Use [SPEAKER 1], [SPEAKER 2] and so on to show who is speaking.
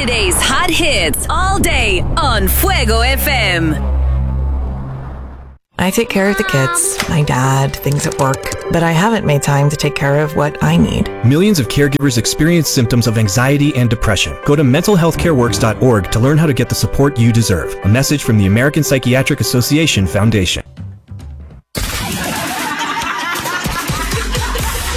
[SPEAKER 1] Today's hot hits all day on Fuego FM.
[SPEAKER 2] I take care of the kids, my dad, things at work, but I haven't made time to take care of what I need.
[SPEAKER 3] Millions of caregivers experience symptoms of anxiety and depression. Go to mentalhealthcareworks.org to learn how to get the support you deserve. A message from the American Psychiatric Association Foundation.